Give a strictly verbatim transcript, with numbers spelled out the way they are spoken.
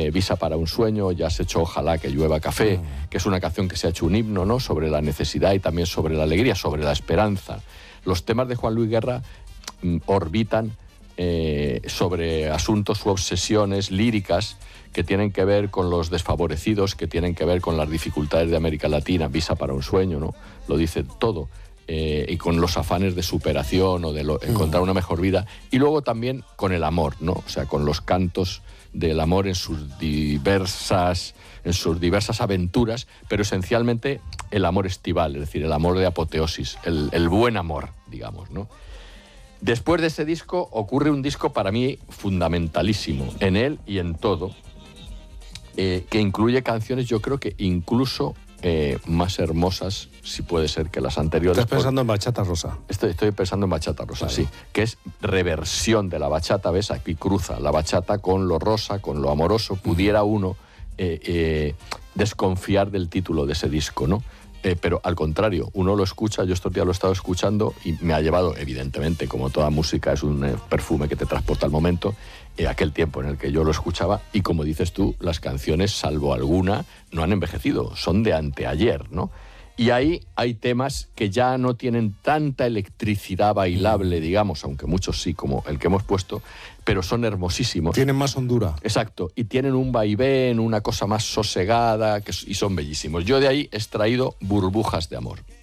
eh, Visa para un sueño, ya has hecho Ojalá que llueva café, mm. que es una canción que se ha hecho un himno, ¿no?, sobre la necesidad y también sobre la alegría, sobre la esperanza. Los temas de Juan Luis Guerra mm, orbitan eh, sobre asuntos u obsesiones líricas que tienen que ver con los desfavorecidos, que tienen que ver con las dificultades de América Latina. Visa para un sueño, ¿no?, lo dice todo. Eh, y con los afanes de superación o de lo, encontrar una mejor vida, y luego también con el amor, ¿no? O sea, con los cantos del amor en sus diversas, en sus diversas aventuras, pero esencialmente el amor estival, es decir, el amor de apoteosis, el, el buen amor, digamos, ¿no? Después de ese disco ocurre un disco para mí fundamentalísimo, en él y en todo, eh, que incluye canciones, yo creo que incluso Eh, más hermosas, si puede ser, que las anteriores. ¿Estás pensando por... en Bachata Rosa? Estoy, estoy pensando en Bachata Rosa, claro. sí, que es reversión de la bachata, ¿ves? Aquí cruza la bachata con lo rosa, con lo amoroso. Pudiera uno eh, eh, desconfiar del título de ese disco, ¿no? Eh, pero al contrario, uno lo escucha, yo estos días lo he estado escuchando y me ha llevado, evidentemente, como toda música es un eh, perfume que te transporta al momento, eh, aquel tiempo en el que yo lo escuchaba, y como dices tú, las canciones, salvo alguna, no han envejecido, son de anteayer, ¿no? Y ahí hay temas que ya no tienen tanta electricidad bailable, digamos, aunque muchos sí, como el que hemos puesto, pero son hermosísimos. Tienen más hondura. Exacto, y tienen un vaivén, una cosa más sosegada, que, y son bellísimos. Yo de ahí he extraído Burbujas de amor.